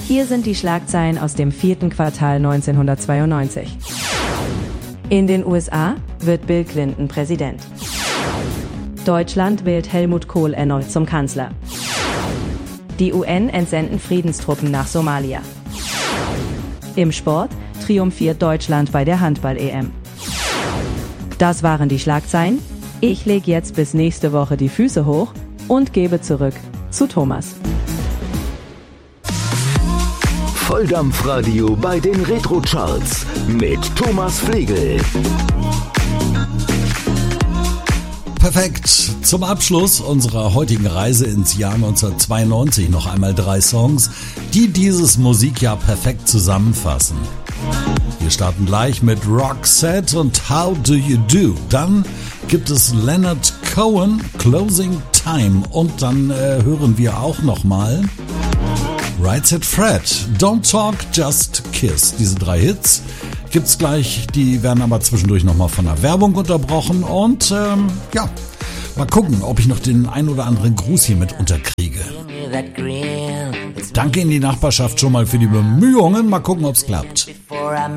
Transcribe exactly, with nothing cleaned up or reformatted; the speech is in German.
Hier sind die Schlagzeilen aus dem vierten Quartal neunzehnhundertzweiundneunzig. In den U S A wird Bill Clinton Präsident. Deutschland wählt Helmut Kohl erneut zum Kanzler. Die U N entsenden Friedenstruppen nach Somalia. Im Sport triumphiert Deutschland bei der Handball-E M. Das waren die Schlagzeilen. Ich lege jetzt bis nächste Woche die Füße hoch und gebe zurück zu Thomas. Volldampfradio bei den Retro-Charts mit Thomas Flegel. Perfekt. Zum Abschluss unserer heutigen Reise ins Jahr neunzehnhundertzweiundneunzig noch einmal drei Songs, die dieses Musikjahr perfekt zusammenfassen. Wir starten gleich mit Roxette und How Do You Do. Dann gibt es Leonard Cohen, Closing Time. Und dann äh, hören wir auch nochmal Right Said Fred, Don't Talk, Just Kiss. Diese drei Hits gibt's gleich, die werden aber zwischendurch nochmal von der Werbung unterbrochen. Und ähm, ja, mal gucken, ob ich noch den ein oder anderen Gruß hier mit unterkriege. Danke in die Nachbarschaft schon mal für die Bemühungen. Mal gucken, ob's klappt.